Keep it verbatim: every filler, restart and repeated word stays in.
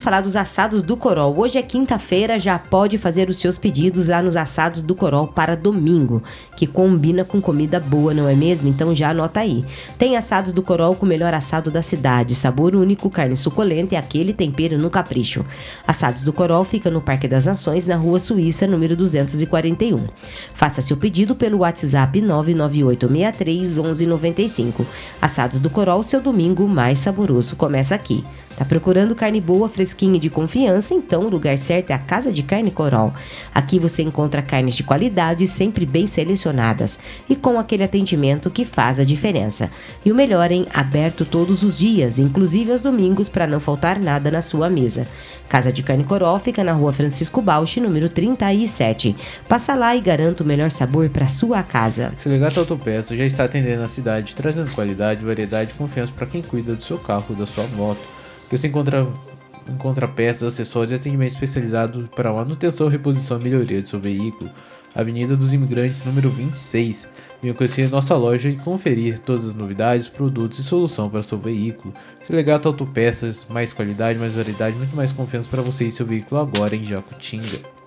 falar dos assados do Corol. Hoje é quinta-feira, já pode fazer os seus pedidos lá nos assados do Corol para domingo, que combina com comida boa, não é mesmo? Então já anota aí. Tem assados do Corol com o melhor assado da cidade, sabor único, carne suculenta e aquele tempero no capricho. Assados do Corol fica no Parque das Nações, na Rua Suíça, número duzentos e quarenta e um. Faça seu pedido pelo WhatsApp nove nove oito seis três um um nove cinco. Assados do Corol, seu domingo mais saboroso começa aqui. Tá procurando carne boa, fresquinha e de confiança? Então o lugar certo é a Casa de Carne Corol. Aqui você encontra carnes de qualidade, sempre bem selecionadas e com aquele atendimento que faz a diferença. E o melhor, hein? Aberto todos os dias, inclusive aos domingos, para não faltar nada na sua mesa. Casa de Carne Corol fica na Rua Francisco Bauchi, número trinta e sete. Passa lá e garanta o melhor sabor para sua casa. Selegata Autopeças já está atendendo a cidade, trazendo qualidade, variedade e confiança para quem cuida do seu carro, da sua moto. Que você encontra, encontra peças, acessórios e atendimento especializado para manutenção, reposição e melhoria do seu veículo. Avenida dos Imigrantes, número vinte e seis. Venha conhecer nossa loja e conferir todas as novidades, produtos e solução para o seu veículo. Selegata Autopeças, mais qualidade, mais variedade, muito mais confiança para você e seu veículo agora em Jacutinga.